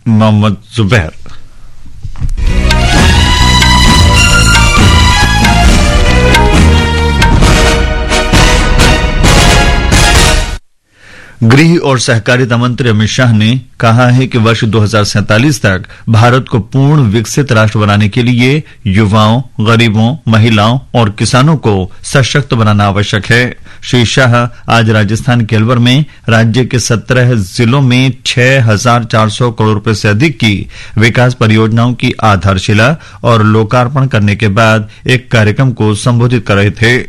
मोहम्मद जुबैर। गृह और सहकारिता मंत्री अमित शाह ने कहा है कि वर्ष 2047 तक भारत को पूर्ण विकसित राष्ट्र बनाने के लिए युवाओं, गरीबों, महिलाओं और किसानों को सशक्त बनाना आवश्यक है। श्री शाह आज राजस्थान के अलवर में राज्य के 17 जिलों में 6,400 करोड़ रुपए से अधिक की विकास परियोजनाओं की आधारशिला और लोकार्पण करने के बाद एक कार्यक्रम को संबोधित कर रहे थे।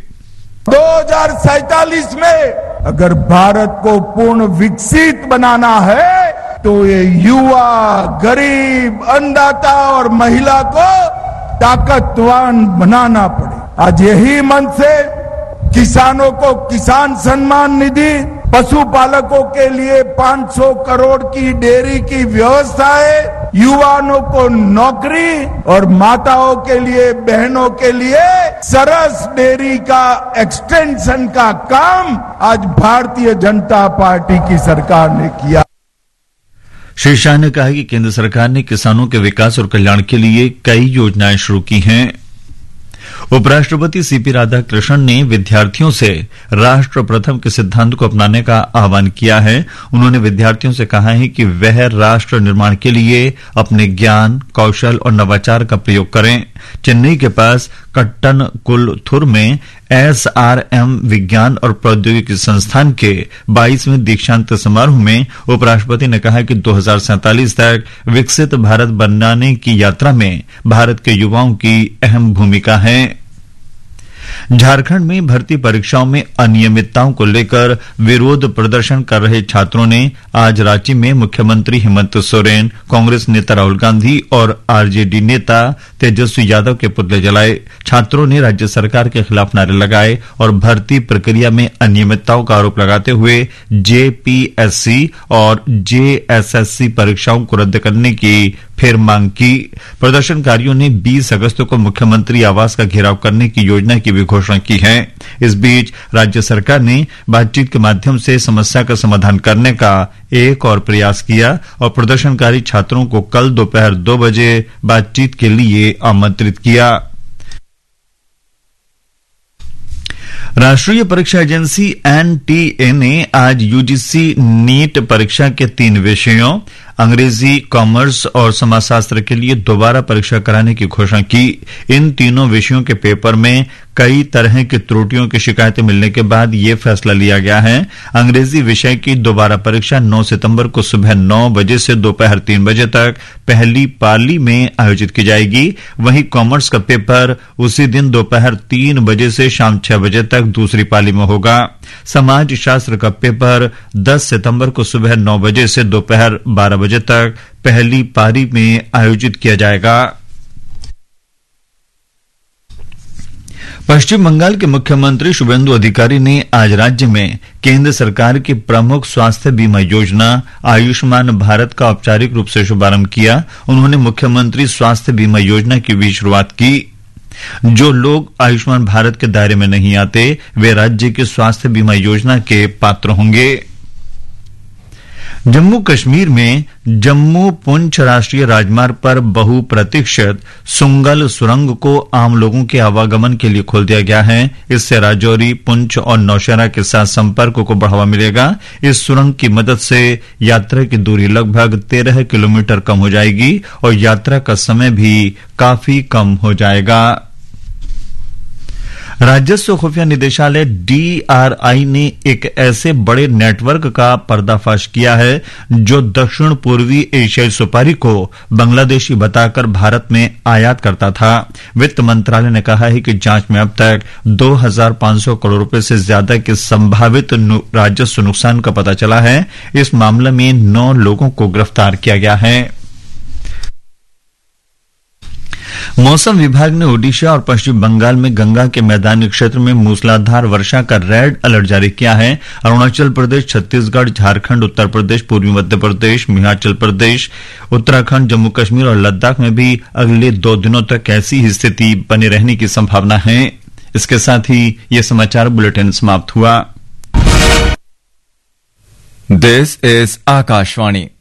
2047 में अगर भारत को पूर्ण विकसित बनाना है तो ये युवा, गरीब, अन्नदाता और महिला को ताकतवान बनाना पड़े। आज यही मन से किसानों को किसान सम्मान निधि, पशुपालकों के लिए 500 करोड़ की डेयरी की व्यवस्था है, युवाओं को नौकरी और माताओं के लिए, बहनों के लिए सरस डेयरी का एक्सटेंशन का काम आज भारतीय जनता पार्टी की सरकार ने किया। श्री शाह ने कहा कि केंद्र सरकार ने किसानों के विकास और कल्याण के लिए कई योजनाएं शुरू की हैं। उपराष्ट्रपति सीपी राधाकृष्णन ने विद्यार्थियों से राष्ट्र प्रथम के सिद्धांत को अपनाने का आह्वान किया है। उन्होंने विद्यार्थियों से कहा है कि वह राष्ट्र निर्माण के लिए अपने ज्ञान, कौशल और नवाचार का प्रयोग करें। चेन्नई के पास कट्टनकुलथुर में SRM विज्ञान और प्रौद्योगिकी संस्थान के 22वें दीक्षांत समारोह में उपराष्ट्रपति ने कहा कि 2047 तक विकसित भारत बनाने की यात्रा में भारत के युवाओं की अहम भूमिका है। झारखंड में भर्ती परीक्षाओं में अनियमितताओं को लेकर विरोध प्रदर्शन कर रहे छात्रों ने आज रांची में मुख्यमंत्री हेमंत सोरेन, कांग्रेस नेता राहुल गांधी और RJD नेता तेजस्वी यादव के पुतले जलाए। छात्रों ने राज्य सरकार के खिलाफ नारे लगाए और भर्ती प्रक्रिया में अनियमितताओं का आरोप लगाते हुए JPSC और JSSC परीक्षाओं को रद्द करने की फिर मांग की। प्रदर्शनकारियों ने 20 अगस्त को मुख्यमंत्री आवास का घेराव करने की योजना की भी घोषणा की है। इस बीच राज्य सरकार ने बातचीत के माध्यम से समस्या का समाधान करने का एक और प्रयास किया और प्रदर्शनकारी छात्रों को कल दोपहर 2 बजे बातचीत के लिए आमंत्रित किया। राष्ट्रीय परीक्षा एजेंसी NTA ने आज UGC नीट परीक्षा के 3 विषयों अंग्रेजी, कॉमर्स और समाजशास्त्र के लिए दोबारा परीक्षा कराने की घोषणा की। इन तीनों विषयों के पेपर में कई तरह की त्रुटियों की शिकायतें मिलने के बाद ये फैसला लिया गया है। अंग्रेजी विषय की दोबारा परीक्षा 9 सितंबर को सुबह 9 बजे से दोपहर 3 बजे तक पहली पाली में आयोजित की जाएगी। वहीं कॉमर्स का पेपर उसी दिन दोपहर 3 बजे से शाम 6 बजे तक दूसरी पाली में होगा। समाज शास्त्र का पेपर 10 सितंबर को सुबह 9 बजे से दोपहर 12 बजे तक पहली पारी में आयोजित किया जाएगा। पश्चिम बंगाल के मुख्यमंत्री शुभेंदु अधिकारी ने आज राज्य में केंद्र सरकार की प्रमुख स्वास्थ्य बीमा योजना आयुष्मान भारत का औपचारिक रूप से शुभारंभ किया। उन्होंने मुख्यमंत्री स्वास्थ्य बीमा योजना की भी शुरुआत की। जो लोग आयुष्मान भारत के दायरे में नहीं आते वे राज्य की स्वास्थ्य बीमा योजना के पात्र होंगे। जम्मू कश्मीर में जम्मू पुंछ राष्ट्रीय राजमार्ग पर बहुप्रतीक्षित सुंगल सुरंग को आम लोगों के आवागमन के लिए खोल दिया गया है। इससे राजौरी, पुंछ और नौशहरा के साथ संपर्क को बढ़ावा मिलेगा। इस सुरंग की मदद से यात्रा की दूरी लगभग 13 किलोमीटर कम हो जाएगी और यात्रा का समय भी काफी कम हो जाएगा। राजस्व खुफिया निदेशालय DRI ने एक ऐसे बड़े नेटवर्क का पर्दाफाश किया है जो दक्षिण पूर्वी एशियाई सुपारी को बांग्लादेशी बताकर भारत में आयात करता था। वित्त मंत्रालय ने कहा है कि जांच में अब तक 2,500 करोड़ रुपए से ज्यादा के संभावित राजस्व नुकसान का पता चला है। इस मामले में 9 लोगों को गिरफ्तार किया गया है। मौसम विभाग ने ओडिशा और पश्चिम बंगाल में गंगा के मैदानी क्षेत्र में मूसलाधार वर्षा का रेड अलर्ट जारी किया है। अरुणाचल प्रदेश, छत्तीसगढ़, झारखंड, उत्तर प्रदेश, पूर्वी मध्य प्रदेश, हिमाचल प्रदेश, उत्तराखंड, जम्मू कश्मीर और लद्दाख में भी अगले 2 दिनों तक ऐसी ही स्थिति बने रहने की संभावना है। इसके साथ ही ये समाचार बुलेटिन समाप्त हुआ। This is Akashvani.